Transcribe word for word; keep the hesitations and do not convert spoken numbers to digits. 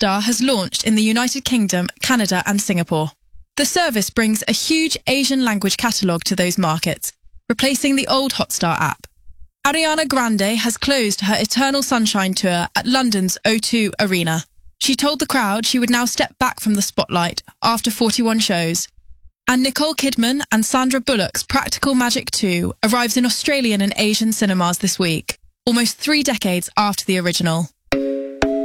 Hotstar has launched in the United Kingdom, Canada and Singapore. The service brings a huge Asian language catalogue to those markets, replacing the old Hotstar app. Ariana Grande has closed her Eternal Sunshine tour at London's O two Arena. She told the crowd she would now step back from the spotlight after forty-one shows. And Nicole Kidman and Sandra Bullock's Practical Magic two arrives in Australian and Asian cinemas this week, almost three decades after the original.